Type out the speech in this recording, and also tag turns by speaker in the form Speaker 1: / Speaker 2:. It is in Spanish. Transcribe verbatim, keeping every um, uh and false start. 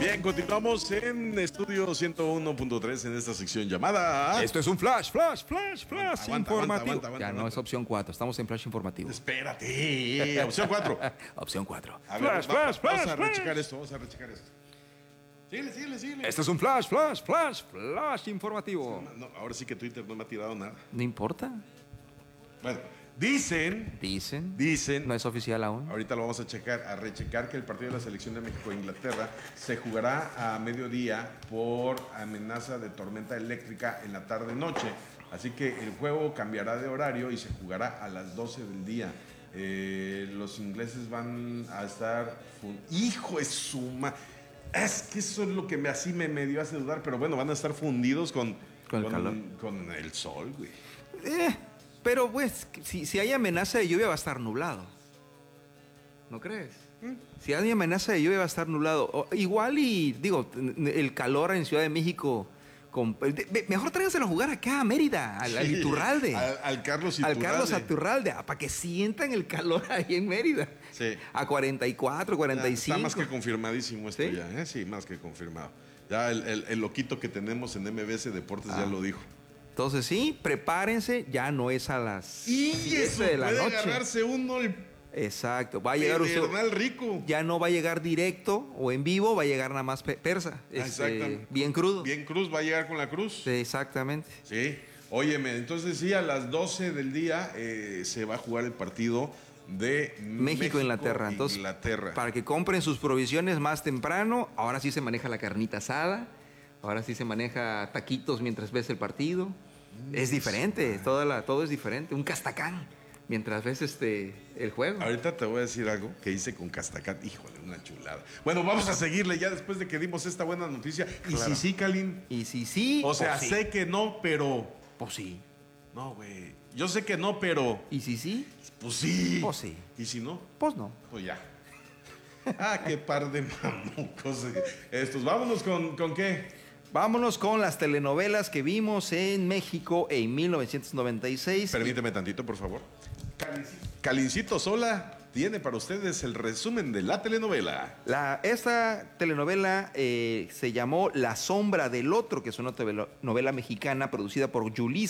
Speaker 1: Bien, continuamos en Estudio ciento uno punto tres en esta sección llamada...
Speaker 2: Esto es un flash, flash, flash, flash
Speaker 1: Aguanta,
Speaker 2: informativo.
Speaker 1: aguanta, aguanta, aguanta,
Speaker 2: ya no
Speaker 1: aguanta.
Speaker 2: es opción cuatro, estamos en flash informativo.
Speaker 1: Espérate, opción cuatro.
Speaker 2: Opción cuatro.
Speaker 1: A ver,
Speaker 2: Flash,
Speaker 1: va-
Speaker 2: flash,
Speaker 1: vamos
Speaker 2: flash,
Speaker 1: a
Speaker 2: flash.
Speaker 1: rechecar esto, vamos a rechecar esto. Síguele, síguele, síguele.
Speaker 2: Esto es un flash, flash, flash, flash informativo.
Speaker 1: No, ahora sí que Twitter no me ha tirado nada.
Speaker 2: No importa.
Speaker 1: Bueno, dicen,
Speaker 2: Dicen.
Speaker 1: dicen,
Speaker 2: No es oficial aún.
Speaker 1: ahorita lo vamos a checar, a rechecar que el partido de la selección de México e Inglaterra se jugará a mediodía por amenaza de tormenta eléctrica en la tarde-noche. Así que el juego cambiará de horario y se jugará a las doce del día. Eh, los ingleses van a estar... fun- ¡Hijo de suma! Es que eso es lo que me, así me, me dio hace dudar, pero bueno, van a estar fundidos con,
Speaker 2: Con el calor.
Speaker 1: con el sol, güey.
Speaker 2: Eh, pero pues, si, si hay amenaza de lluvia va a estar nublado. ¿No crees? Si hay amenaza de lluvia va a estar nublado. O, igual y, digo, el calor en Ciudad de México... Con, de- de- mejor tráiganselo a jugar acá a Mérida, al, al
Speaker 1: Sí,
Speaker 2: Iturralde.
Speaker 1: Al, al Carlos
Speaker 2: Al
Speaker 1: Iturralde.
Speaker 2: Carlos Iturralde, para que sientan el calor ahí en Mérida.
Speaker 1: Sí.
Speaker 2: A cuarenta y cuatro, cuarenta y cinco.
Speaker 1: Está más que confirmadísimo esto
Speaker 2: ¿Sí?
Speaker 1: ya, ¿eh? Sí, más que confirmado. Ya el, el- el loquito que tenemos en M B S Deportes
Speaker 2: Ah.
Speaker 1: ya lo dijo.
Speaker 2: Entonces sí, prepárense, ya no es a las
Speaker 1: Y
Speaker 2: siete
Speaker 1: eso
Speaker 2: de la
Speaker 1: puede
Speaker 2: noche.
Speaker 1: agarrarse uno el
Speaker 2: Exacto, va a llegar usted,
Speaker 1: pedernal rico.
Speaker 2: ya no va a llegar directo o en vivo, va a llegar nada más pe- persa,
Speaker 1: Ah,
Speaker 2: este,
Speaker 1: exactamente.
Speaker 2: bien crudo.
Speaker 1: Bien cruz, va a llegar con la cruz.
Speaker 2: Sí, exactamente.
Speaker 1: Sí. Óyeme, entonces sí, a las doce del día eh, se va a jugar el partido de
Speaker 2: México, Inglaterra. Entonces,
Speaker 1: Inglaterra.
Speaker 2: para que compren sus provisiones más temprano, ahora sí se maneja la carnita asada, ahora sí se maneja taquitos mientras ves el partido. Es diferente, toda la, todo es diferente, un castacán mientras ves este el juego.
Speaker 1: Ahorita te voy a decir algo que hice con Castacat. Híjole, una chulada. Bueno, vamos a seguirle ya después de que dimos esta buena noticia. Y
Speaker 2: Claro.
Speaker 1: si sí, Kalin.
Speaker 2: Y si sí,
Speaker 1: O sea,
Speaker 2: pues sí.
Speaker 1: sé que no, pero.
Speaker 2: Pues sí.
Speaker 1: No, güey. Yo sé que no, pero.
Speaker 2: Y si sí,
Speaker 1: Pues sí.
Speaker 2: Pues sí.
Speaker 1: Y si no,
Speaker 2: pues no.
Speaker 1: pues ya. Ah, qué par de mamucos estos. Vámonos con, ¿con qué?
Speaker 2: Vámonos con las telenovelas que vimos en México en mil novecientos noventa y seis.
Speaker 1: Permíteme tantito, por favor. Calincito, Calincito Sola tiene para ustedes el resumen de la telenovela.
Speaker 2: La, esta telenovela eh, se llamó La sombra del otro, que es una telenovela mexicana producida por Yulisa